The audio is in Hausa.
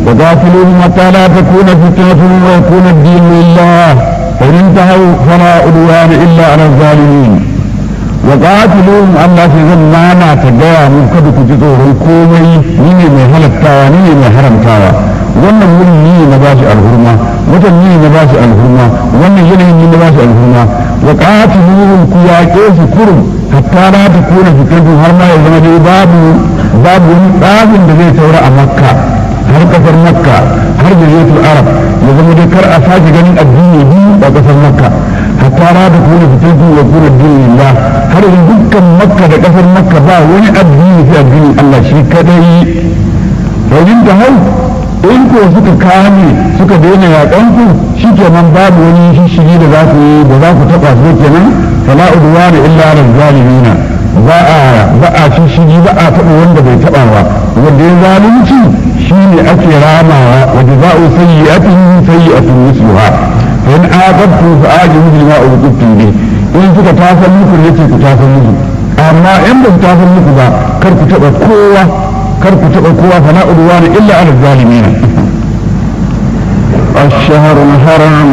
وقاتلوهم حتى لا تكون فتنة ويكون الدين لله فإن انتهوا فلا عدوان إلا على الظالمين وقاتلوهم الله سيزمانا تجاه من كدك تطورهم كومي نيني من هلكتاوا نيني من حرمتاوا wannan wuri ne na bashi alhurma wajen ne na bashi alhurma wannan yanayin ne na bashi alhurma wa qatiluhum ku yaƙe su kurum hatta la takuna fitnatun har ma ya zama dai babu wani tsabin da zai saura a makka har kasar makka har jaziratul arab ya zama dai kar a sake ganin addini biyu a kasar makka hatta la takuna fitnatun wa yakuna ad-din lillah har in dukkan makka da kasar makka ba wani addini sai addinin Allah shi kadai wajen ta hau in ko suka kame suka daina yaƙanku shi kenan babu wani shishigi da za ku yi da za ku taɓa su kenan fala udwana illa ala zalimina ba a shishigi ba a taɓa wanda bai taɓa ba wanda ya zalunci shi ne ake ramawa wa jaza'u sayyi'atin sayyi'atun misluha fa in aqabtu fa ajibu bima uqibtum bi in suka tafan muku ne ku tafan muku amma in ba ku tafan muku ba kar ku taɓa kowa فلا عدوان إلا على الظالمين. الشهر الحرام